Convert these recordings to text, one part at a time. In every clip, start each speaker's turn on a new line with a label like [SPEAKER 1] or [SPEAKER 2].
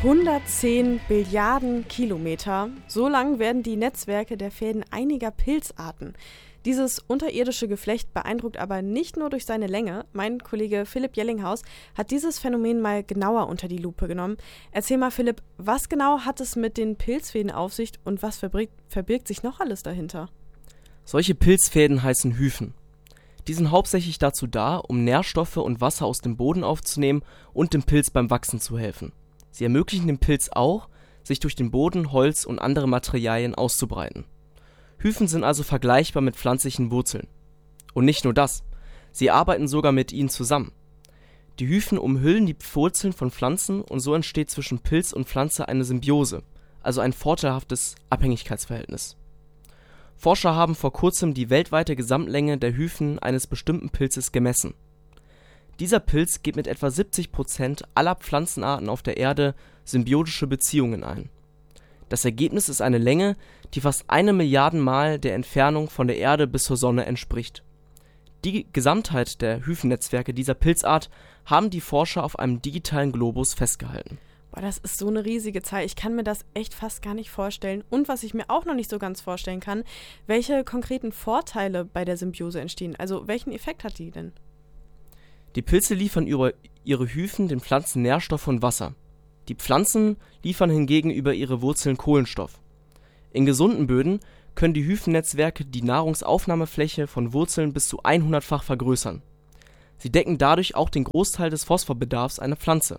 [SPEAKER 1] 110 Billiarden Kilometer. So lang werden die Netzwerke der Fäden einiger Pilzarten. Dieses unterirdische Geflecht beeindruckt aber nicht nur durch seine Länge. Mein Kollege Philipp Jellinghaus hat dieses Phänomen mal genauer unter die Lupe genommen. Erzähl mal, Philipp, was genau hat es mit den Pilzfäden auf sich und was verbirgt sich noch alles dahinter?
[SPEAKER 2] Solche Pilzfäden heißen Hyphen. Die sind hauptsächlich dazu da, um Nährstoffe und Wasser aus dem Boden aufzunehmen und dem Pilz beim Wachsen zu helfen. Sie ermöglichen dem Pilz auch, sich durch den Boden, Holz und andere Materialien auszubreiten. Hyphen sind also vergleichbar mit pflanzlichen Wurzeln. Und nicht nur das, sie arbeiten sogar mit ihnen zusammen. Die Hyphen umhüllen die Wurzeln von Pflanzen und so entsteht zwischen Pilz und Pflanze eine Symbiose, also ein vorteilhaftes Abhängigkeitsverhältnis. Forscher haben vor kurzem die weltweite Gesamtlänge der Hyphen eines bestimmten Pilzes gemessen. Dieser Pilz geht mit etwa 70% aller Pflanzenarten auf der Erde symbiotische Beziehungen ein. Das Ergebnis ist eine Länge, die fast 1 Milliarden Mal der Entfernung von der Erde bis zur Sonne entspricht. Die Gesamtheit der Hyphennetzwerke dieser Pilzart haben die Forscher auf einem digitalen Globus festgehalten.
[SPEAKER 1] Boah, das ist so eine riesige Zahl. Ich kann mir das echt fast gar nicht vorstellen. Und was ich mir auch noch nicht so ganz vorstellen kann, welche konkreten Vorteile bei der Symbiose entstehen. Also welchen Effekt hat die denn?
[SPEAKER 2] Die Pilze liefern über ihre Hyphen den Pflanzen Nährstoffe und Wasser. Die Pflanzen liefern hingegen über ihre Wurzeln Kohlenstoff. In gesunden Böden können die Hyphennetzwerke die Nahrungsaufnahmefläche von Wurzeln bis zu 100-fach vergrößern. Sie decken dadurch auch den Großteil des Phosphorbedarfs einer Pflanze.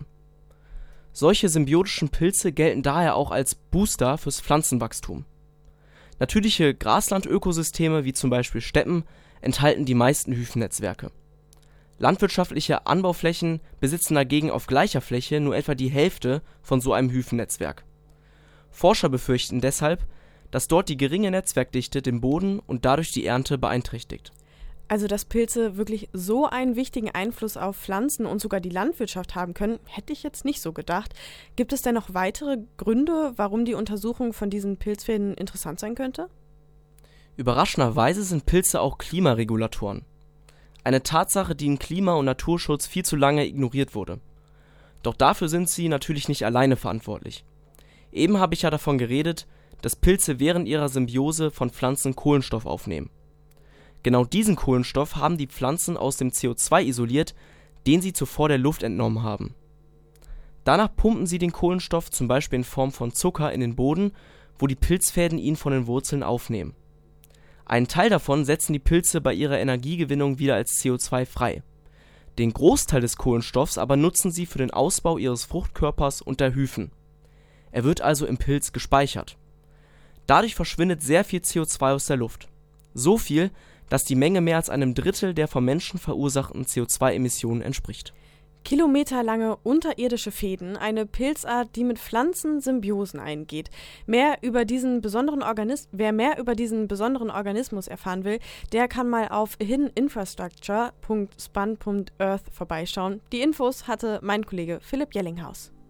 [SPEAKER 2] Solche symbiotischen Pilze gelten daher auch als Booster fürs Pflanzenwachstum. Natürliche Graslandökosysteme wie zum Beispiel Steppen enthalten die meisten Hyphennetzwerke. Landwirtschaftliche Anbauflächen besitzen dagegen auf gleicher Fläche nur etwa die Hälfte von so einem Hyphennetzwerk. Forscher befürchten deshalb, dass dort die geringe Netzwerkdichte den Boden und dadurch die Ernte beeinträchtigt.
[SPEAKER 1] Also, dass Pilze wirklich so einen wichtigen Einfluss auf Pflanzen und sogar die Landwirtschaft haben können, hätte ich jetzt nicht so gedacht. Gibt es denn noch weitere Gründe, warum die Untersuchung von diesen Pilzfäden interessant sein könnte?
[SPEAKER 2] Überraschenderweise sind Pilze auch Klimaregulatoren. Eine Tatsache, die im Klima- und Naturschutz viel zu lange ignoriert wurde. Doch dafür sind sie natürlich nicht alleine verantwortlich. Eben habe ich ja davon geredet, dass Pilze während ihrer Symbiose von Pflanzen Kohlenstoff aufnehmen. Genau diesen Kohlenstoff haben die Pflanzen aus dem CO2 isoliert, den sie zuvor der Luft entnommen haben. Danach pumpen sie den Kohlenstoff zum Beispiel in Form von Zucker in den Boden, wo die Pilzfäden ihn von den Wurzeln aufnehmen. Einen Teil davon setzen die Pilze bei ihrer Energiegewinnung wieder als CO2 frei. Den Großteil des Kohlenstoffs aber nutzen sie für den Ausbau ihres Fruchtkörpers und der Hyphen. Er wird also im Pilz gespeichert. Dadurch verschwindet sehr viel CO2 aus der Luft. So viel, dass die Menge mehr als einem Drittel der vom Menschen verursachten CO2-Emissionen entspricht.
[SPEAKER 1] Kilometerlange unterirdische Fäden, eine Pilzart, die mit Pflanzen Symbiosen eingeht. Wer mehr über diesen besonderen Organismus erfahren will, der kann mal auf hiddeninfrastructure.spun.earth vorbeischauen. Die Infos hatte mein Kollege Philipp Jellinghaus.